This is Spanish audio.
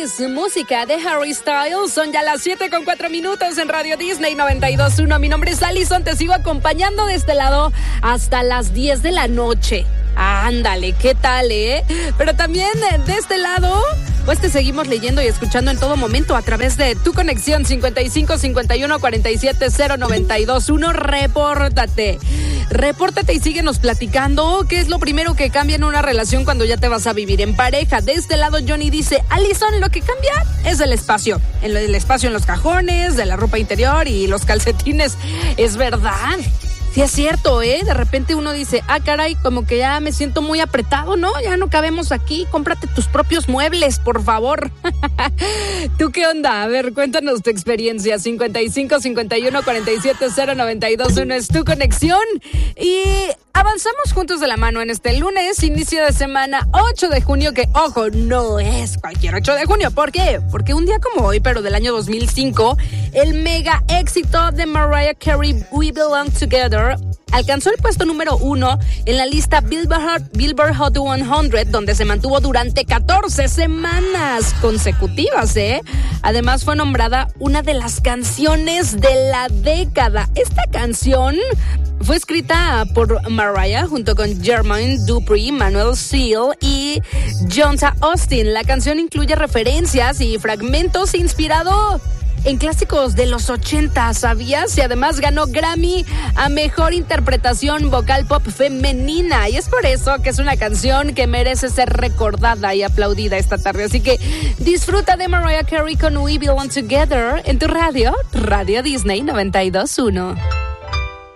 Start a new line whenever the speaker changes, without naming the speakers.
es música de Harry Styles. Son ya las 7:04 en Radio Disney 92.1. Mi nombre es Alison, te sigo acompañando de este lado hasta las 10 de la noche. Ándale, ¿qué tal, Pero también de este lado, pues te seguimos leyendo y escuchando en todo momento a través de tu conexión 55 51 47 0921. Repórtate y síguenos platicando. ¿Qué es lo primero que cambia en una relación cuando ya te vas a vivir en pareja? De este lado, Johnny dice: Alison, lo que cambia es el espacio. El espacio en los cajones, de la ropa interior y los calcetines. Es verdad. Sí, es cierto, De repente uno dice, caray, como que ya me siento muy apretado, ¿no? Ya no cabemos aquí, cómprate tus propios muebles, por favor. ¿Tú qué onda? A ver, cuéntanos tu experiencia. 55 51 47 0921 es tu conexión. Y avanzamos juntos de la mano en este lunes, inicio de semana 8 de junio, que, ojo, no es cualquier 8 de junio. ¿Por qué? Porque un día como hoy, pero del año 2005, el mega éxito de Mariah Carey, We Belong Together, alcanzó el puesto número 1 en la lista Billboard Hot 100, donde se mantuvo durante 14 semanas consecutivas, Además fue nombrada una de las canciones de la década. Esta canción fue escrita por Mariah junto con Jermaine Dupri, Manuel Seal y Jonta Austin. La canción incluye referencias y fragmentos inspirados en clásicos de los 80, ¿sabías? Y además ganó Grammy a Mejor Interpretación Vocal Pop Femenina. Y es por eso que es una canción que merece ser recordada y aplaudida esta tarde. Así que disfruta de Mariah Carey con We Belong Together en tu radio, Radio Disney 92.1.